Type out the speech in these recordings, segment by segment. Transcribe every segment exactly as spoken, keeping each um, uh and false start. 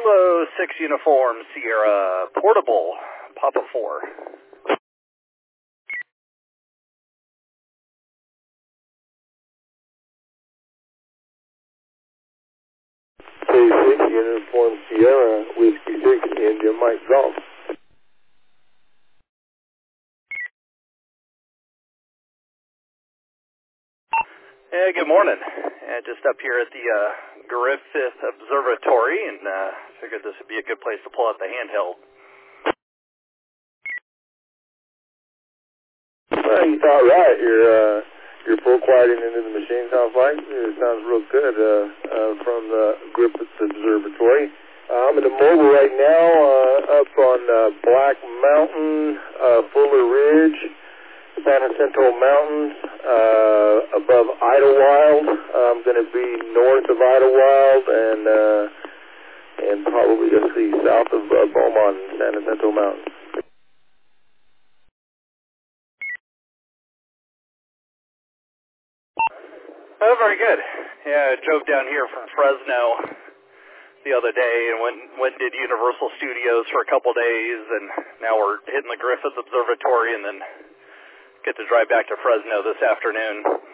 Kilo six Uniform Sierra Portable Papa four. K six Uniform Sierra Whiskey six India Mike Golf. Yeah, good morning. Uh, just up here at the uh, Griffith Observatory, and uh, figured this would be a good place to pull out the handheld. Well, you thought right. Your uh, your full quieting into the machine sounds like it sounds real good uh, uh, from the Griffith Observatory. Uh, I'm in the mobile right now, uh, up on uh, Black Mountain, uh, Fuller Ridge, San Jacinto Mountains, uh, above Idlewild. I'm going to be north of Idlewild and uh, and probably going to see south of uh, Beaumont and San Jacinto Mountains. Oh, very good. Yeah, I drove down here from Fresno the other day and went, went and did Universal Studios for a couple days, and now we're hitting the Griffith Observatory and then get to drive back to Fresno this afternoon.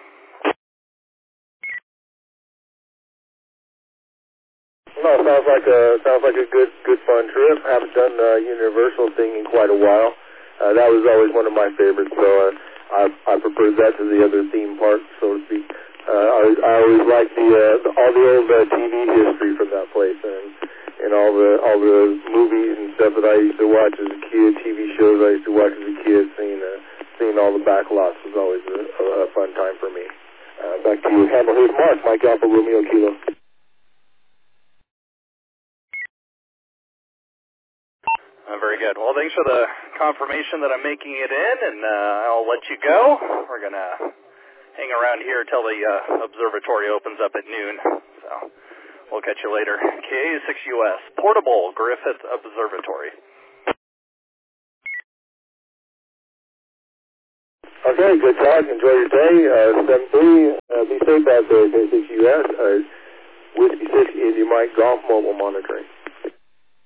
No, sounds like a sounds like a good good fun trip. Haven't done the Universal thing in quite a while. Uh, that was always one of my favorites, so uh, I I prefer that to the other theme parks, so to speak. Uh, I, I always like the, uh, the all the old uh, T V history from that place, and and all the all the movies and stuff that I used to watch as a kid, T V shows I used to watch as a kid. Seeing uh, seeing all the back lots was always a, a, a fun time for me. Uh, back to you, Hammerhead Mark, Mike Alpha Romeo Kilo. Uh, very good. Well, thanks for the confirmation that I'm making it in, and uh, I'll let you go. We're going to hang around here until the uh, observatory opens up at noon. So we'll catch you later. K A six U S, Portable Griffith Observatory. Okay, good talk. Enjoy your day. Uh, seven three, uh, be safe out there, K six U S. Uh, Whiskey six India Mike Golf Mobile Monitoring.